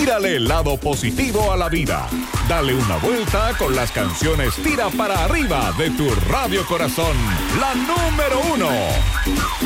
Tírale el lado positivo a la vida. Dale una vuelta con las canciones Tira para Arriba de tu Radio Corazón, la número 1.